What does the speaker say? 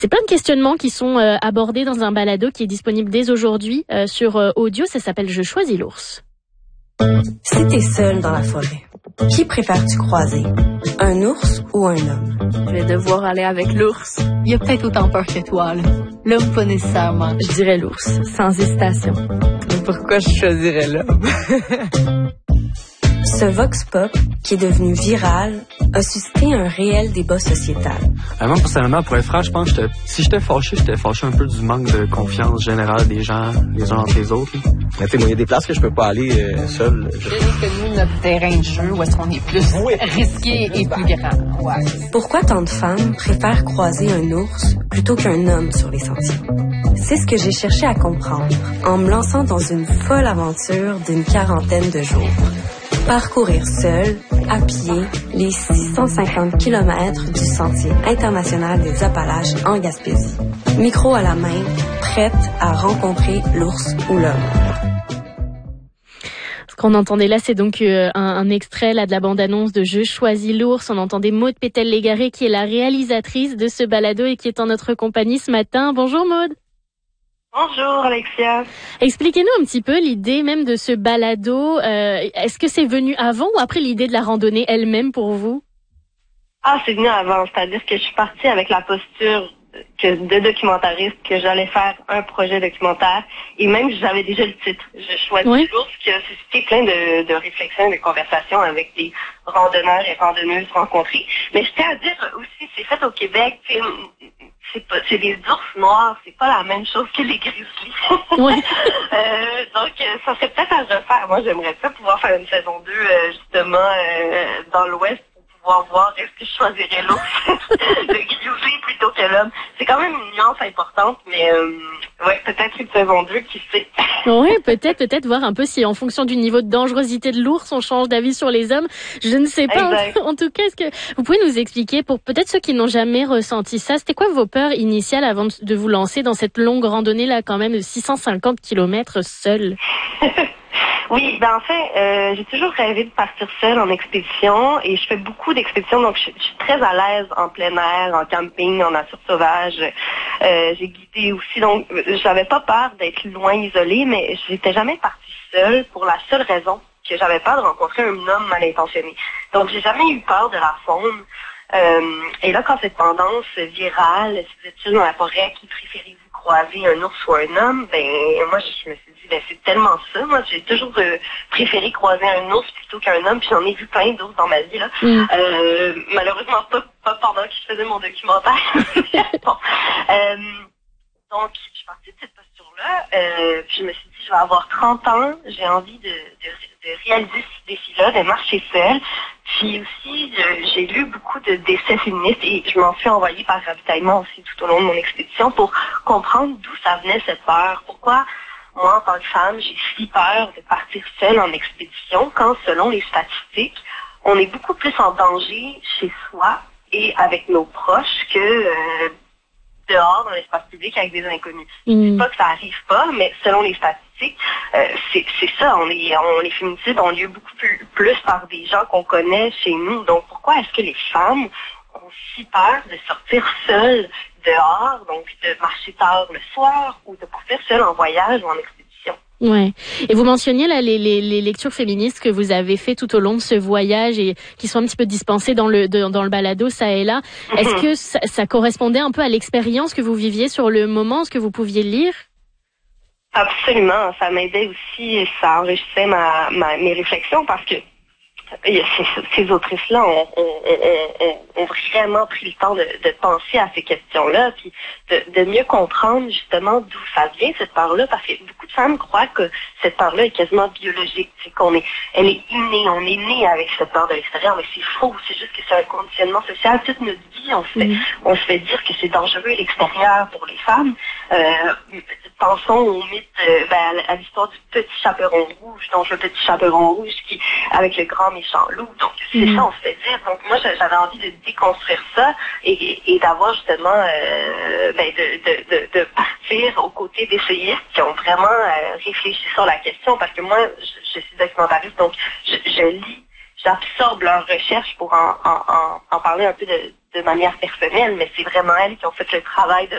C'est plein de questionnements qui sont abordés dans un balado qui est disponible dès aujourd'hui sur audio. Ça s'appelle « Je choisis l'ours ». Si t'es seul dans la forêt, qui préfères-tu croiser? Un ours ou un homme? Je vais devoir aller avec l'ours. Il a peut-être autant peur que toi, là. L'homme, pas nécessairement. Je dirais l'ours, sans hésitation. Pourquoi je choisirais l'homme? Ce vox pop, qui est devenu viral, a suscité un réel débat sociétal. Moi, personnellement, pour être franc, je pense que si j'étais fâché un peu du manque de confiance générale des gens, les uns entre les autres. Mais tu sais, moi, il y a des places que je peux pas aller seul. Je dirais que nous, notre terrain de jeu, où est-ce qu'on est plus risqué et plus grand. Ouais. Pourquoi tant de femmes préfèrent croiser un ours plutôt qu'un homme sur les sentiers? C'est ce que j'ai cherché à comprendre en me lançant dans une folle aventure d'une quarantaine de jours. Parcourir seul, à pied, les 650 km du Sentier international des Appalaches en Gaspésie. Micro à la main, prête à rencontrer l'ours ou l'homme. Ce qu'on entendait là, c'est donc un extrait là de la bande-annonce de « Je choisis l'ours ». On entendait Maude Pétel-Légaré qui est la réalisatrice de ce balado et qui est en notre compagnie ce matin. Bonjour Maude. Bonjour Alexia. Expliquez-nous un petit peu l'idée même de ce balado. Est-ce que c'est venu avant ou après l'idée de la randonnée elle-même pour vous? C'est venu avant. C'est-à-dire que je suis partie avec la posture de documentariste, que j'allais faire un projet documentaire. Et même, j'avais déjà le titre. Je choisis l'ours, qui a suscité plein de réflexions et de conversations avec des randonneurs et randonneuses rencontrés. Mais je tiens à dire aussi, c'est fait au Québec. C'est des ours noirs, c'est pas la même chose que les grizzlies. Ouais. Donc, ça serait peut-être à refaire. Moi, j'aimerais ça pouvoir faire une saison 2, justement, dans l'Ouest, pour pouvoir voir est-ce que je choisirais l'ours, le grizzly plutôt que l'homme. C'est quand même une nuance importante, mais peut-être une saison 2, qui sait. Oui, peut-être voir un peu si en fonction du niveau de dangerosité de l'ours, on change d'avis sur les hommes. Je ne sais pas. En tout cas, est-ce que vous pouvez nous expliquer, pour peut-être ceux qui n'ont jamais ressenti ça, c'était quoi vos peurs initiales avant de vous lancer dans cette longue randonnée là, quand même de 650 km seul? Oui, en fait, j'ai toujours rêvé de partir seule en expédition et je fais beaucoup d'expéditions, donc je suis très à l'aise en plein air, en camping, en nature sauvage. J'ai guidé aussi, donc j'avais pas peur d'être loin, isolée, mais j'étais jamais partie seule pour la seule raison que j'avais peur de rencontrer un homme mal intentionné. Donc j'ai jamais eu peur de la faune. Et là, quand cette tendance virale, si vous êtes seul dans la forêt, qui préférez-vous croiser, un ours ou un homme? Moi, je me suis dit, c'est tellement ça. Moi, j'ai toujours préféré croiser un ours plutôt qu'un homme, puis j'en ai vu plein d'ours dans ma vie, là. Malheureusement, pas pendant que je faisais mon documentaire. Bon. Donc, je suis partie de cette posture-là, puis je me suis dit, je vais avoir 30 ans, j'ai envie de réaliser ce défi-là, de marcher seule. Puis aussi, j'ai lu beaucoup d'essais féministes et je m'en suis envoyée par ravitaillement aussi tout au long de mon expédition pour comprendre d'où ça venait cette peur. Pourquoi, moi, en tant que femme, j'ai si peur de partir seule en expédition quand, selon les statistiques, on est beaucoup plus en danger chez soi et avec nos proches que dehors dans l'espace public avec des inconnus. Je ne dis pas que ça arrive pas, mais selon les statistiques, c'est ça. Les féminicides ont lieu beaucoup plus par des gens qu'on connaît chez nous. Donc pourquoi est-ce que les femmes ont si peur de sortir seules dehors, donc de marcher tard le soir ou de partir seules en voyage ou en expédition? Ouais. Et vous mentionniez là les lectures féministes que vous avez fait tout au long de ce voyage et qui sont un petit peu dispensées dans le balado ça et là. Est-ce que ça correspondait un peu à l'expérience que vous viviez sur le moment, ce que vous pouviez lire? Absolument. Ça m'aidait aussi et ça enrichissait mes réflexions parce que ces autrices-là ont vraiment pris le temps de penser à ces questions-là, puis de mieux comprendre justement d'où ça vient, cette peur-là, parce que beaucoup de femmes croient que cette peur-là est quasiment biologique, c'est elle est innée, on est né avec cette peur de l'extérieur, mais c'est faux, c'est juste que c'est un conditionnement social. Toute notre vie, on se fait dire que c'est dangereux l'extérieur pour les femmes. Pensons au mythe, à l'histoire du petit chaperon rouge, donc le petit chaperon rouge qui, avec le grand méchant loup. Donc, c'est ça, on se fait dire. Donc, moi, j'avais envie de déconstruire ça et d'avoir justement, de partir aux côtés d'essayistes qui ont vraiment réfléchi sur la question parce que moi, je suis documentariste, donc je lis, j'absorbe leurs recherches pour en parler un peu de manière personnelle, mais c'est vraiment elles qui ont fait le travail de